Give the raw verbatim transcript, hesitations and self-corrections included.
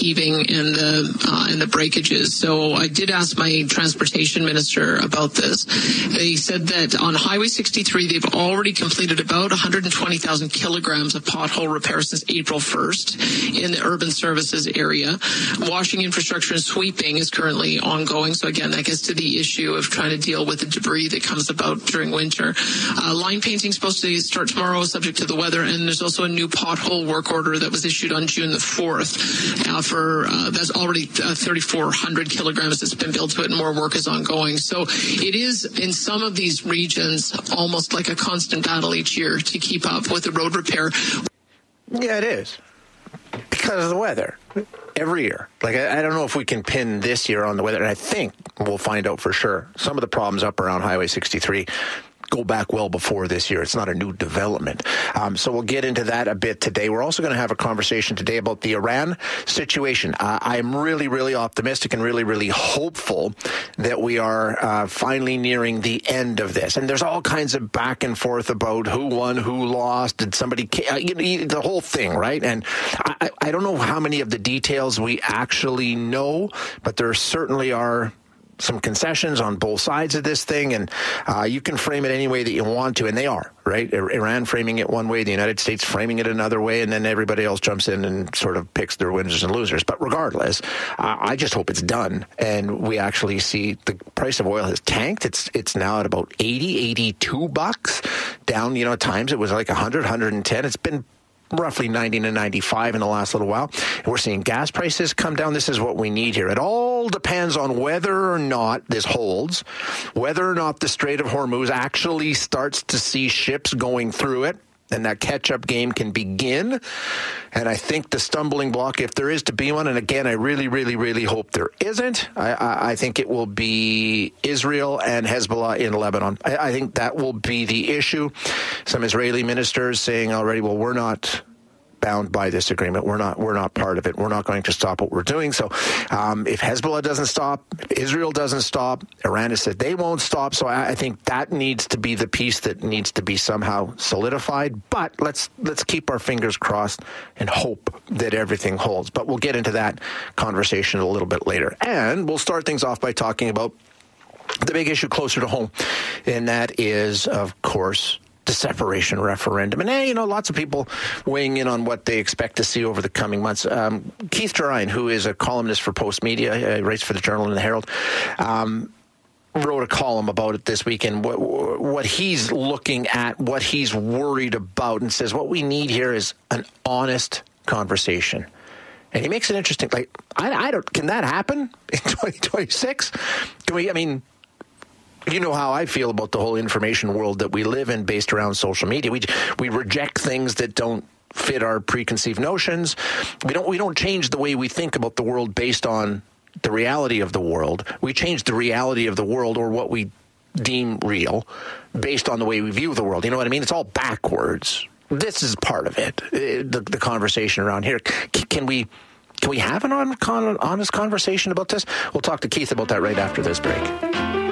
heaving and the uh, and the breakages. So I did ask my transportation minister about this. They said that on Highway sixty-three, they've already completed about one hundred twenty thousand kilograms of pothole repair since April first in the urban services area. Washing infrastructure and sweeping is currently ongoing. So again, that gets to the issue of trying to deal with the debris that comes about during winter. Uh, line painting is supposed to start tomorrow, subject to the weather, and there's also a new pothole work order that was issued on June the fourth. Uh, for uh, that's already uh, thirty-four hundred kilograms that's been built to it, and more work is ongoing. So it is in some of these regions almost like a constant battle each year to keep up with the road repair. Yeah, it is. Because of the weather. Every year. Like, I, I don't know if we can pin this year on the weather, and I think we'll find out for sure. Some of the problems up around Highway sixty-three go back well before this year. It's not a new development. Um, so we'll get into that a bit today. We're also going to have a conversation today about the Iran situation. Uh, I'm really, really optimistic and really, really hopeful that we are uh, finally nearing the end of this. And there's all kinds of back and forth about who won, who lost, did somebody, uh, you know, the whole thing, right? And I, I don't know how many of the details we actually know, but there certainly are some concessions on both sides of this thing, and uh, you can frame it any way that you want to, and they are, right? Iran framing it one way, the United States framing it another way, and then everybody else jumps in and sort of picks their winners and losers. But regardless, uh, I just hope it's done, and we actually see the price of oil has tanked. It's it's now at about eighty, eighty-two bucks, down, you know, at times it was like one hundred, one hundred ten. It's been roughly ninety to ninety-five in the last little while. And we're seeing gas prices come down. This is what we need here. It all depends on whether or not this holds, whether or not the Strait of Hormuz actually starts to see ships going through it, and that catch-up game can begin. And I think the stumbling block, if there is to be one, and again, I really, really, really hope there isn't, I, I, I think it will be Israel and Hezbollah in Lebanon. I, I think that will be the issue. Some Israeli ministers saying already, well, we're not bound by this agreement. We're not we're not part of it. We're not going to stop what we're doing. So um, if Hezbollah doesn't stop, if Israel doesn't stop, Iran has said they won't stop. So I, I think that needs to be the piece that needs to be somehow solidified. But let's let's keep our fingers crossed and hope that everything holds. But we'll get into that conversation a little bit later. And we'll start things off by talking about the big issue closer to home. And that is, of course, the separation referendum. And, hey, you know, lots of people weighing in on what they expect to see over the coming months. Um, Keith Gerein, who is a columnist for Post Media, uh, writes for the Journal and the Herald, um, wrote a column about it this week, and what, what he's looking at, what he's worried about, and says what we need here is an honest conversation. And he makes it interesting. Like, I, I don't, can that happen in twenty twenty-six? Can we, I mean, you know how I feel about the whole information world that we live in based around social media. We we reject things that don't fit our preconceived notions. We don't we don't change the way we think about the world based on the reality of the world. We change the reality of the world, or what we deem real, based on the way we view the world. You know what I mean? It's all backwards. This is part of it, the, the conversation around here. Can we can we have an honest conversation about this? We'll talk to Keith about that right after this break.